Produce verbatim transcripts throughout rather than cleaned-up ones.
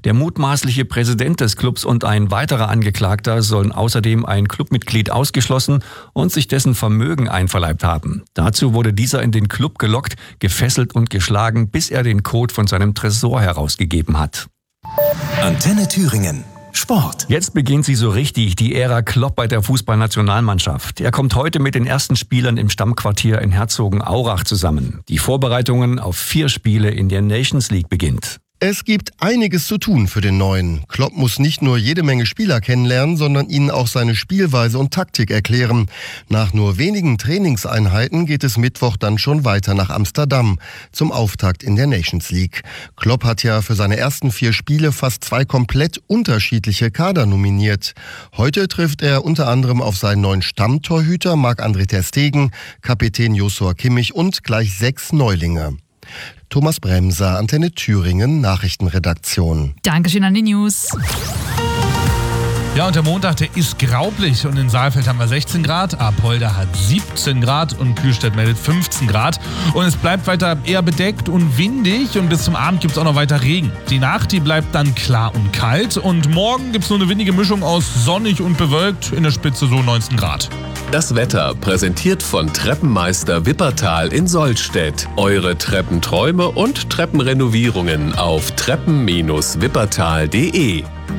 Der mutmaßliche Präsident des Clubs und ein weiterer Angeklagter sollen außerdem ein Clubmitglied ausgeschlossen und sich dessen Vermögen einverleibt haben. Dazu wurde dieser in den Club gelockt, gefesselt und geschlagen, bis er den Code von seinem Tresor herausgegeben hat. Antenne Thüringen. Sport. Jetzt beginnt sie so richtig, die Ära Klopp bei der Fußballnationalmannschaft. Er kommt heute mit den ersten Spielern im Stammquartier in Herzogenaurach zusammen. Die Vorbereitungen auf vier Spiele in der Nations League beginnt. Es gibt einiges zu tun für den Neuen. Klopp muss nicht nur jede Menge Spieler kennenlernen, sondern ihnen auch seine Spielweise und Taktik erklären. Nach nur wenigen Trainingseinheiten geht es Mittwoch dann schon weiter nach Amsterdam zum Auftakt in der Nations League. Klopp hat ja für seine ersten vier Spiele fast zwei komplett unterschiedliche Kader nominiert. Heute trifft er unter anderem auf seinen neuen Stammtorhüter Marc-André ter Stegen, Kapitän Joshua Kimmich und gleich sechs Neulinge. Thomas Bremser, Antenne Thüringen, Nachrichtenredaktion. Dankeschön an die News. Ja, und der Montag, der ist graublich und in Saalfeld haben wir sechzehn Grad, Apolda hat siebzehn Grad und Kühlstedt meldet fünfzehn Grad. Und es bleibt weiter eher bedeckt und windig und bis zum Abend gibt es auch noch weiter Regen. Die Nacht, die bleibt dann klar und kalt und morgen gibt es nur eine windige Mischung aus sonnig und bewölkt, in der Spitze so neunzehn Grad. Das Wetter präsentiert von Treppenmeister Wippertal in Sollstedt. Eure Treppenträume und Treppenrenovierungen auf treppen Bindestrich wippertal punkt de.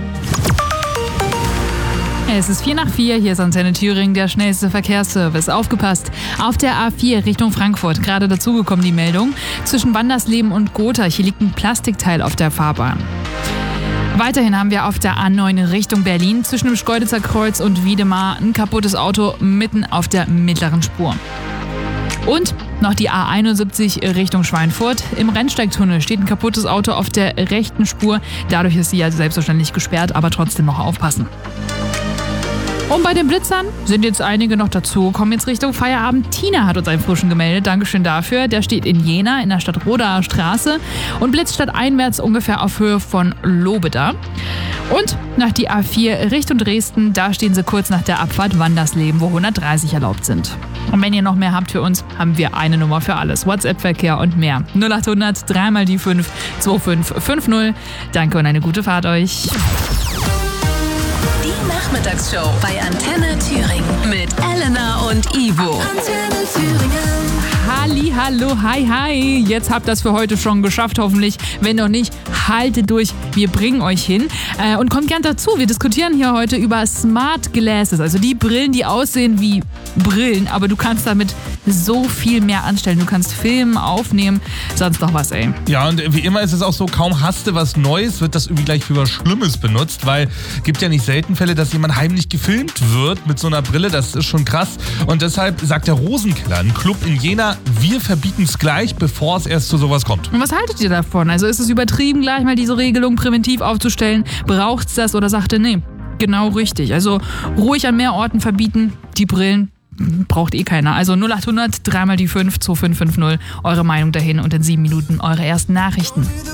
Es ist vier nach vier, hier ist Antenne Thüringen, der schnellste Verkehrsservice. Aufgepasst, auf der A vier Richtung Frankfurt, gerade dazugekommen die Meldung, zwischen Wandersleben und Gotha, hier liegt ein Plastikteil auf der Fahrbahn. Weiterhin haben wir auf der A neun in Richtung Berlin, zwischen dem Schkeuditzer Kreuz und Wiedemar, ein kaputtes Auto mitten auf der mittleren Spur. Und noch die A einundsiebzig Richtung Schweinfurt. Im Rennsteigtunnel steht ein kaputtes Auto auf der rechten Spur. Dadurch ist sie ja selbstverständlich gesperrt, aber trotzdem noch aufpassen. Und bei den Blitzern sind jetzt einige noch dazu. Kommen jetzt Richtung Feierabend. Tina hat uns einen frischen gemeldet. Dankeschön dafür. Der steht in Jena in der Stadtrodaer Straße und blitzt stadteinwärts ungefähr auf Höhe von Lobeda. Und nach die A vier Richtung Dresden, da stehen sie kurz nach der Abfahrt Wandersleben, wo hundertdreißig erlaubt sind. Und wenn ihr noch mehr habt für uns, haben wir eine Nummer für alles. WhatsApp-Verkehr und mehr. null acht hundert drei mal die fünf zwei fünf fünf null. Danke und eine gute Fahrt euch. Die Nachmittagsshow bei Antenne Thüringen mit Elena und Ivo. Antenne Thüringen. Halli, hallo, hi, hi. Jetzt habt ihr das für heute schon geschafft, hoffentlich. Wenn noch nicht, haltet durch. Wir bringen euch hin. Äh, und kommt gern dazu. Wir diskutieren hier heute über Smart Glasses. Also die Brillen, die aussehen wie Brillen. Aber du kannst damit so viel mehr anstellen. Du kannst filmen, aufnehmen, sonst noch was, ey. Ja, und wie immer ist es auch so, kaum hast du was Neues, wird das irgendwie gleich für was Schlimmes benutzt. Weil es gibt ja nicht selten Fälle, dass jemand heimlich gefilmt wird mit so einer Brille. Das ist schon krass. Und deshalb sagt der Rosenkeller, ein Club in Jena, wir verbieten es gleich, bevor es erst zu sowas kommt. Und was haltet ihr davon? Also ist es übertrieben, gleich mal diese Regelung präventiv aufzustellen? Braucht es das oder sagt ihr, nee, genau richtig. Also ruhig an mehr Orten verbieten, die Brillen braucht eh keiner. Also null acht hundert drei mal die fünf zwei fünf fünf null, eure Meinung dahin und in sieben Minuten eure ersten Nachrichten.